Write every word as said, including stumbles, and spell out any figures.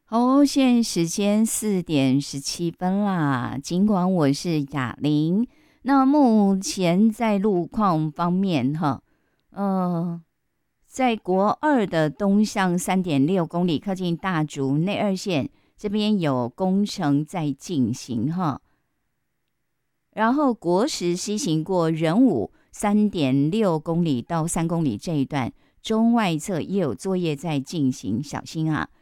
好，现在时间四点十七分啦。尽管我是哑铃，那目前在路况方面，哈，呃，在国二的东向三点六公里，靠近大竹内二线这边有工程在进行哈。然后国十西行过仁武三点六公里到三公里这一段，中外侧也有作业在进行，小心啊。